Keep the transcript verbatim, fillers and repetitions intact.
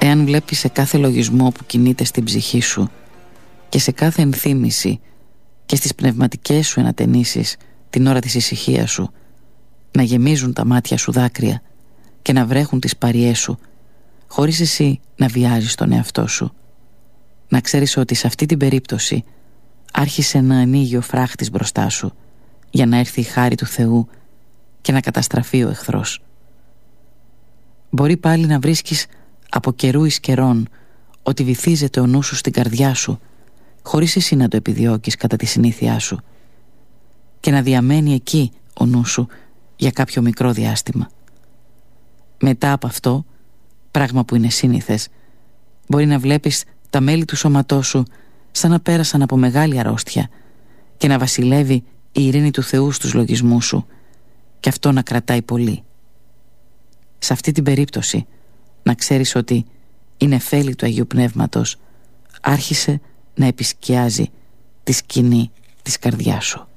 Εάν βλέπεις σε κάθε λογισμό που κινείται στην ψυχή σου και σε κάθε ενθύμηση και στις πνευματικές σου ενατενίσεις την ώρα της ησυχίας σου να γεμίζουν τα μάτια σου δάκρυα και να βρέχουν τις παριές σου, χωρίς εσύ να βιάζεις τον εαυτό σου, να ξέρεις ότι σε αυτή την περίπτωση άρχισε να ανοίγει ο φράχτης μπροστά σου για να έρθει η χάρη του Θεού και να καταστραφεί ο εχθρός. Μπορεί πάλι να βρίσκεις από καιρού εις καιρών ότι βυθίζεται ο νους σου στην καρδιά σου χωρίς εσύ να το επιδιώκεις κατά τη συνήθειά σου και να διαμένει εκεί ο νους σου για κάποιο μικρό διάστημα. Μετά από αυτό, πράγμα που είναι σύνηθες, μπορεί να βλέπεις τα μέλη του σώματός σου σαν να πέρασαν από μεγάλη αρρώστια και να βασιλεύει η ειρήνη του Θεού στους λογισμούς σου και αυτό να κρατάει πολύ. Σε αυτή την περίπτωση να ξέρεις ότι η νεφέλη του Αγίου Πνεύματος άρχισε να επισκιάζει τη σκηνή της καρδιάς σου.